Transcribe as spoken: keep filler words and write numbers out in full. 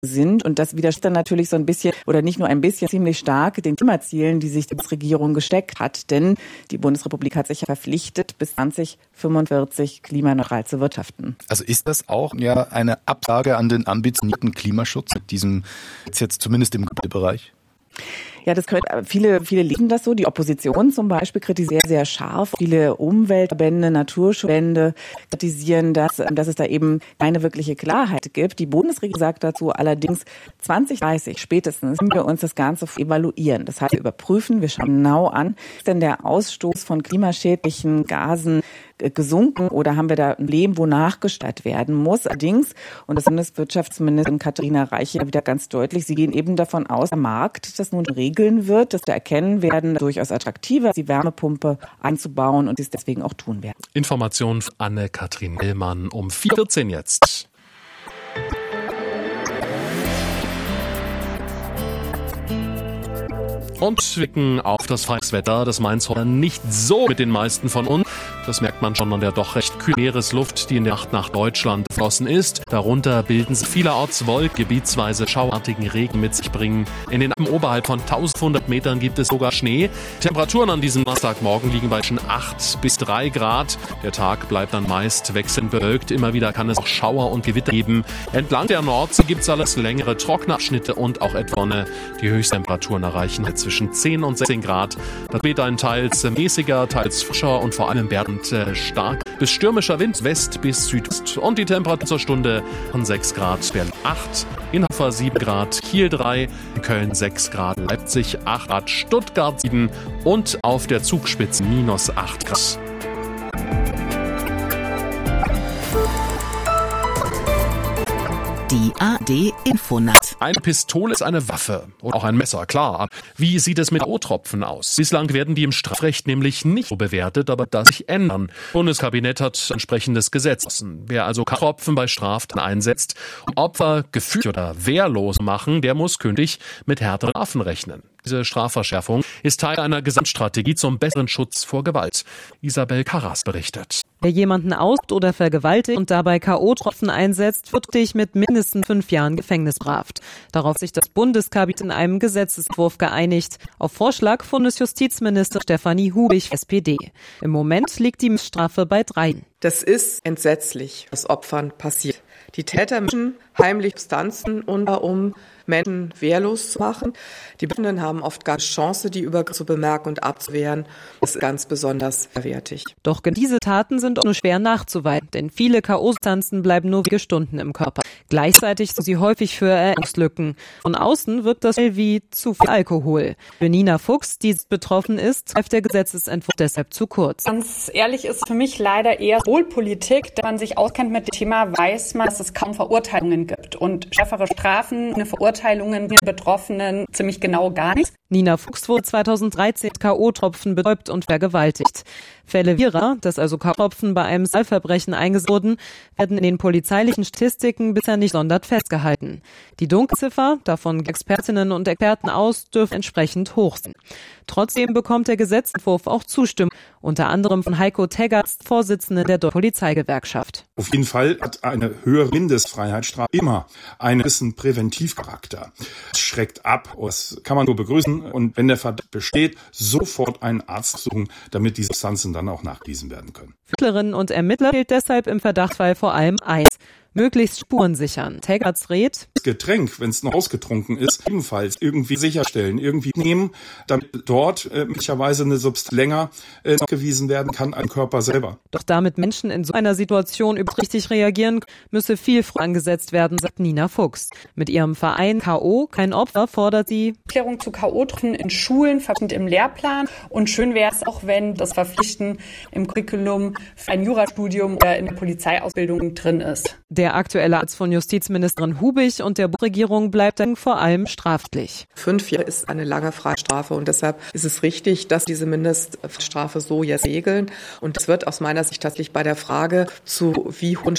sind. Und das widerspricht dann natürlich so ein bisschen oder nicht nur ein bisschen, ziemlich stark den Klimazielen, die sich die Bundesregierung gesteckt hat. Denn die Bundesrepublik hat sich ja verpflichtet, bis zwanzig fünfundvierzig klimaneutral zu wirtschaften. Also ist das auch ja eine Absage an den ambitionierten Klimaschutz mit diesem, jetzt zumindest im Bereich? Ja, das können, viele, viele lesen das so. Die Opposition zum Beispiel kritisiert sehr scharf. Viele Umweltverbände, Naturschutzverbände kritisieren das, dass es da eben keine wirkliche Klarheit gibt. Die Bundesregierung sagt dazu allerdings, zwanzig dreißig spätestens müssen wir uns das Ganze evaluieren. Das heißt, wir überprüfen, wir schauen genau an, ist denn der Ausstoß von klimaschädlichen Gasen gesunken oder haben wir da ein Problem, wo nachgesteuert werden muss. Allerdings, und das Bundeswirtschaftsministerin Katharina Reich ja wieder ganz deutlich, sie gehen eben davon aus, der Markt das nun regeln wird, dass wir erkennen werden, durchaus attraktiver die Wärmepumpe einzubauen und sie es deswegen auch tun werden. Information von Anne-Kathrin Mellmann um vier Uhr vierzehn jetzt. Und blicken auf das Wetter. Das meint's heute nicht so mit den meisten von uns. Das merkt man schon an der doch recht kühlen Meeresluft, die in der Nacht nach Deutschland geflossen ist. Darunter bilden sich vielerorts Wolken, gebietsweise schauartigen Regen mit sich bringen. In den Alpen oberhalb von eintausendfünfhundert Metern gibt es sogar Schnee. Temperaturen an diesem Donnerstagmorgen liegen bei schon acht bis drei Grad. Der Tag bleibt dann meist wechselnd bewölkt. Immer wieder kann es auch Schauer und Gewitter geben. Entlang der Nordsee gibt es alles längere trockene Abschnitte und auch etwa Sonne. Die Höchsttemperaturen erreichen zwischen zwischen zehn und sechzehn Grad. Das weht ein teils mäßiger, teils frischer und vor allem bergend äh, stark bis stürmischer Wind West bis Südost. Und die Temperatur zur Stunde von sechs Grad, Berlin acht, in Hannover sieben Grad, Kiel drei, in Köln sechs Grad, Leipzig acht Grad, Stuttgart sieben und auf der Zugspitze minus acht Grad. Die A R D-Infonacht. Eine Pistole ist eine Waffe oder auch ein Messer, klar. Wie sieht es mit K O-Tropfen aus? Bislang werden die im Strafrecht nämlich nicht so bewertet, aber das sich ändern. Das Bundeskabinett hat entsprechendes Gesetz. Wer also K O-Tropfen bei Straftaten einsetzt, um Opfer gefügig oder wehrlos zu machen, der muss künftig mit härteren Strafen rechnen. Diese Strafverschärfung ist Teil einer Gesamtstrategie zum besseren Schutz vor Gewalt. Isabel Karras berichtet. Wer jemanden ausnimmt oder vergewaltigt und dabei K O-Tropfen einsetzt, wird dich mit mindestens fünf Jahren Gefängnis bestraft. Darauf sich das Bundeskabinett in einem Gesetzesentwurf geeinigt, auf Vorschlag von Bundesjustizminister Stefanie Hubig, S P D. Im Moment liegt die Strafe bei drei. Das ist entsetzlich, was Opfern passiert. Die Täter mischen heimlich Substanzen unter, um Menschen wehrlos zu machen. Die Betroffenen haben oft gar keine Chance, die Übergriffe zu bemerken und abzuwehren. Das ist ganz besonders verwertig. Doch diese Taten sind auch nur schwer nachzuweisen, denn viele K O-Substanzen bleiben nur wenige Stunden im Körper. Gleichzeitig sind sie häufig für Erinnerungslücken. Von außen wirkt das wie zu viel Alkohol. Für Nina Fuchs, die betroffen ist, greift der Gesetzesentwurf deshalb zu kurz. Ganz ehrlich ist für mich leider eher Symbolpolitik. Da man sich auskennt mit dem Thema, weiß man, dass es kaum Verurteilungen gibt. Und schärfere Strafen, eine Verurteilungen der Betroffenen ziemlich genau gar nichts. Nina Fuchs wurde zweitausenddreizehn K O-Tropfen betäubt und vergewaltigt. Fälle wie ihrer, dass also K O-Tropfen bei einem Sexualverbrechen eingesetzt wurden, werden in den polizeilichen Statistiken bisher nicht gesondert festgehalten. Die Dunkelziffer, davon gehen Expertinnen und Experten aus, dürfte entsprechend hoch sein. Trotzdem bekommt der Gesetzentwurf auch Zustimmung, unter anderem von Heiko Teggerts, Vorsitzende der Deutschen Polizeigewerkschaft. Auf jeden Fall hat eine höhere Mindestfreiheitsstrafe immer einen gewissen Präventivcharakter. Es schreckt ab, das kann man nur begrüßen. Und wenn der Verdacht besteht, sofort einen Arzt suchen, damit die Substanzen dann auch nachgewiesen werden können. Für Ermittlerinnen und Ermittler gilt deshalb im Verdachtsfall vor allem eins: möglichst Spuren sichern. Teggerts rät: Das Getränk, wenn es noch ausgetrunken ist, ebenfalls irgendwie sicherstellen, irgendwie nehmen, damit dort äh, möglicherweise eine Substanz länger äh, nachgewiesen werden kann am Körper selber. Doch damit Menschen in so einer Situation überhaupt richtig reagieren, müsse viel früher angesetzt werden, sagt Nina Fuchs. Mit ihrem Verein K O, kein Opfer, fordert sie Klärung zu K O-Tropfen in Schulen, verpflichtend im Lehrplan. Und schön wäre es auch, wenn das Verpflichten im Curriculum für ein Jurastudium oder in der Polizeiausbildung drin ist. Der aktuelle Arzt von Justizministerin Hubig und der Bundesregierung bleibt dann vor allem strafrechtlich. Fünf Jahre ist eine lange Freistrafe und deshalb ist es richtig, dass diese Mindeststrafe so jetzt regeln. Und es wird aus meiner Sicht tatsächlich bei der Frage, zu wie hohen